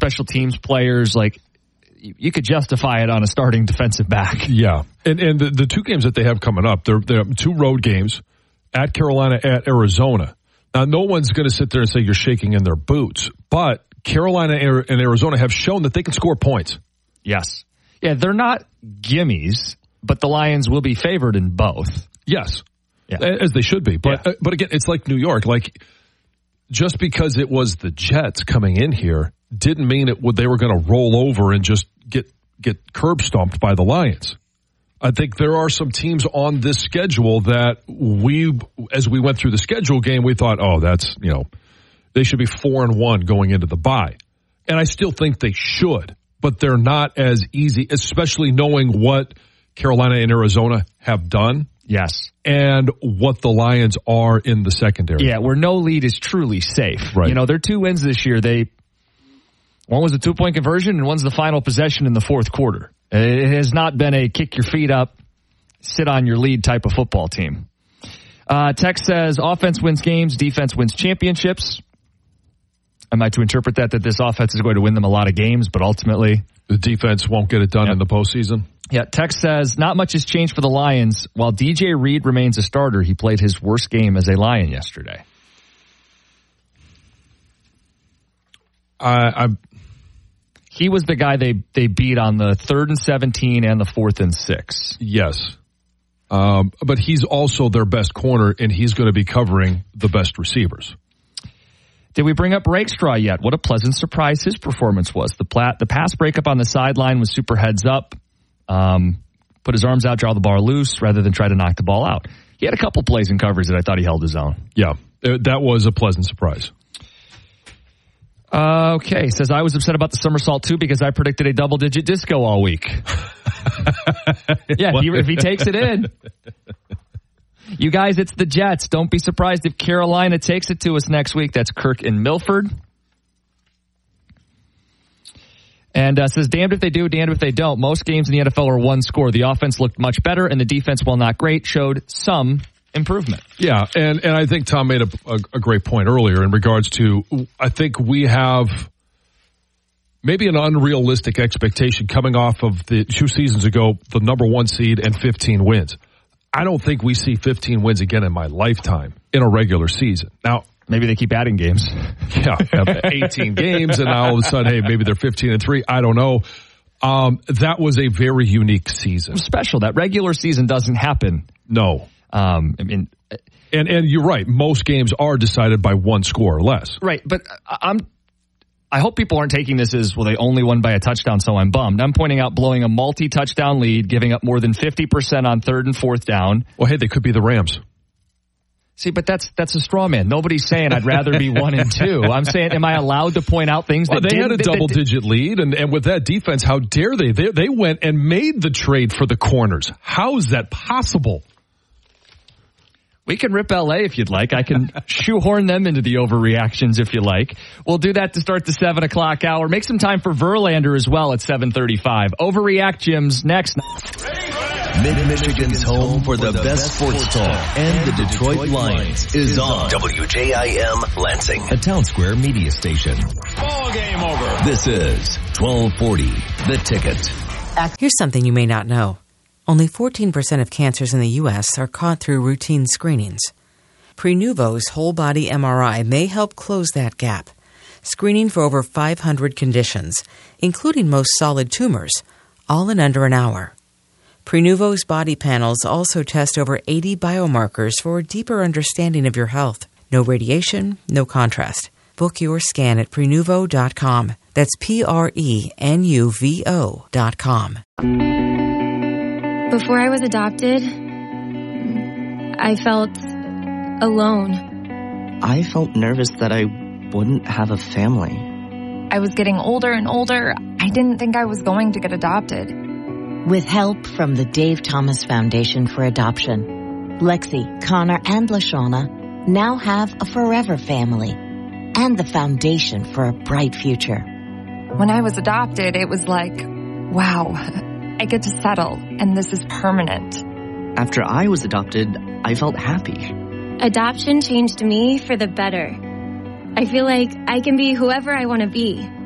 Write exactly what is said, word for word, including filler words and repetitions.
special teams players, like you could justify it on a starting defensive back. Yeah, and and the, the two games that they have coming up, they're, they're two road games, at Carolina, at Arizona. Now, no one's going to sit there and say you're shaking in their boots, but Carolina and Arizona have shown that they can score points. Yes. Yeah, they're not gimmies, but the Lions will be favored in both. Yes, yeah. As they should be. But, yeah. uh, but again, it's like New York. Like, just because it was the Jets coming in here didn't mean it would, they were going to roll over and just get, get curb stomped by the Lions. I think there are some teams on this schedule that we, as we went through the schedule game, we thought, oh, that's, you know, they should be four and one going into the bye. And I still think they should, but they're not as easy, especially knowing what Carolina and Arizona have done. Yes. And what the Lions are in the secondary. Yeah, where no lead is truly safe. Right. You know, their two wins this year, they, one was a two-point conversion and one's the final possession in the fourth quarter. It has not been a kick your feet up, sit on your lead type of football team. Uh, Tex says offense wins games, defense wins championships. Am I to interpret that that this offense is going to win them a lot of games, but ultimately the defense won't get it done yep. in the postseason? Yeah, Tex says not much has changed for the Lions. While D J Reed remains a starter, he played his worst game as a Lion yesterday. I, I He was the guy they, they beat on the third and seventeen and the fourth and six. Yes. Um, but he's also their best corner, and he's going to be covering the best receivers. Did we bring up Rakestraw yet? What a pleasant surprise his performance was. The plat, the pass breakup on the sideline was super heads up. Um, put his arms out, draw the ball loose, rather than try to knock the ball out. He had a couple plays in coverage that I thought he held his own. Yeah, that was a pleasant surprise. Uh, okay, says I was upset about the somersault too because I predicted a double-digit disco all week. Yeah, if he, if he takes it in. You guys, it's the Jets. Don't be surprised if Carolina takes it to us next week. That's Kirk in Milford. And uh, says, damned if they do, damned if they don't. Most games in the N F L are one score. The offense looked much better, and the defense, while not great, showed some improvement. Yeah, and, and I think Tom made a, a, a great point earlier in regards to, I think we have maybe an unrealistic expectation coming off of the two seasons ago, the number one seed and fifteen wins. I don't think we see fifteen wins again in my lifetime in a regular season. Now, maybe they keep adding games. Yeah, eighteen games, and now all of a sudden, hey, maybe they're fifteen and three. I don't know. Um, that was a very unique season. It was special. That regular season doesn't happen. No. Um, I mean, and and you're right. Most games are decided by one score or less. Right, but I'm. I hope people aren't taking this as, well, they only won by a touchdown, so I'm bummed. I'm pointing out blowing a multi-touchdown lead, giving up more than fifty percent on third and fourth down. Well, hey, they could be the Rams. See, but that's that's a straw man. Nobody's saying I'd rather be one and two. I'm saying, am I allowed to point out things well, that they did, had a that, double-digit that, lead, and, and with that defense, how dare they? they? They went and made the trade for the corners. How is that possible? We can rip L A if you'd like. I can shoehorn them into the overreactions if you like. We'll do that to start the seven o'clock hour. Make some time for Verlander as well at seven thirty-five. Overreact Jim's next. Mid-Michigan's home for the best sports talk and the Detroit Lions is on W J I M Lansing, a Town Square media station. Ball game over. This is twelve forty, The Ticket. Here's something you may not know. Only fourteen percent of cancers in the U S are caught through routine screenings. Prenuvo's whole-body M R I may help close that gap, screening for over five hundred conditions, including most solid tumors, all in under an hour. Prenuvo's body panels also test over eighty biomarkers for a deeper understanding of your health. No radiation, no contrast. Book your scan at Prenuvo dot com. That's P R E N U V O dot com. Before I was adopted, I felt alone. I felt nervous that I wouldn't have a family. I was getting older and older. I didn't think I was going to get adopted. With help from the Dave Thomas Foundation for Adoption, Lexi, Connor, and LaShawna now have a forever family and the foundation for a bright future. When I was adopted, it was like, wow, I get to settle, and this is permanent. After I was adopted, I felt happy. Adoption changed me for the better. I feel like I can be whoever I want to be.